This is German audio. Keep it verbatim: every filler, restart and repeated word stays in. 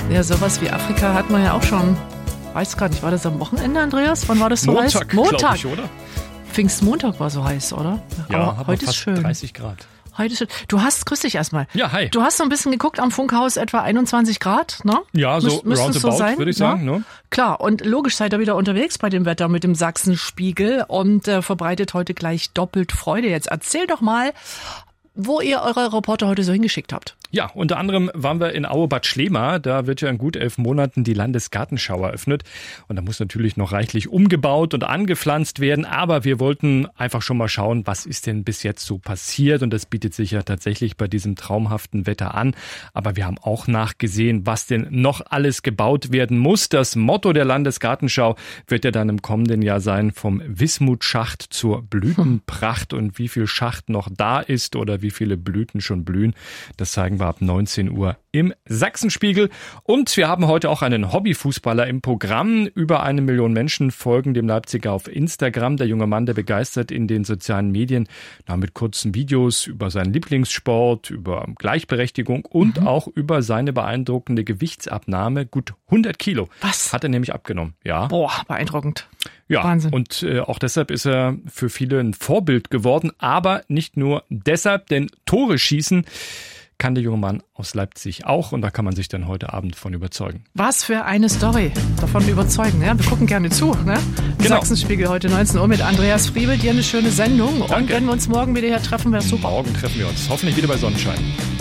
Ja, sowas wie Afrika hat man ja auch schon. Weiß gar nicht, war das am Wochenende, Andreas? Wann war das so Montag, heiß? Montag, ich, oder? Pfingstmontag war so heiß, oder? Ja, aber aber heute fast ist schön. dreißig Grad. Heute ist schön. Du hast, grüß dich erstmal. Ja, hi. Du hast so ein bisschen geguckt am Funkhaus, etwa einundzwanzig Grad, ne? Ja, so Müs- müsste es so roundabout, sein, würde ich sagen. ne? Ne? Klar, und logisch seid ihr wieder unterwegs bei dem Wetter mit dem Sachsenspiegel und äh, verbreitet heute gleich doppelt Freude. Jetzt erzähl doch mal, wo ihr eure Reporter heute so hingeschickt habt. Ja, unter anderem waren wir in Aue-Bad Schlema. Da wird ja in gut elf Monaten die Landesgartenschau eröffnet. Und da muss natürlich noch reichlich umgebaut und angepflanzt werden. Aber wir wollten einfach schon mal schauen, was ist denn bis jetzt so passiert. Und das bietet sich ja tatsächlich bei diesem traumhaften Wetter an. Aber wir haben auch nachgesehen, was denn noch alles gebaut werden muss. Das Motto der Landesgartenschau wird ja dann im kommenden Jahr sein, vom Wismutschacht zur Blütenpracht. Und wie viel Schacht noch da ist oder wie viele Blüten schon blühen, das zeigen wir ab neunzehn Uhr im Sachsenspiegel. Und wir haben heute auch einen Hobbyfußballer im Programm. Über eine Million Menschen folgen dem Leipziger auf Instagram. Der junge Mann, der begeistert in den sozialen Medien na, mit kurzen Videos über seinen Lieblingssport, über Gleichberechtigung und mhm. auch über seine beeindruckende Gewichtsabnahme. Gut hundert Kilo. Was? Hat er nämlich abgenommen. Ja. Boah, beeindruckend. Ja, Wahnsinn. Und äh, auch deshalb ist er für viele ein Vorbild geworden. Aber nicht nur deshalb, denn Tore schießen kann der junge Mann aus Leipzig auch. Und da kann man sich dann heute Abend von überzeugen. Was für eine Story. Davon überzeugen. Ja? Wir gucken gerne zu. Ne? Genau. Sachsenspiegel heute neunzehn Uhr mit Andreas Friebel. Dir eine schöne Sendung. Danke. Und wenn wir uns morgen wieder hier treffen, wäre super. Morgen treffen wir uns. Hoffentlich wieder bei Sonnenschein.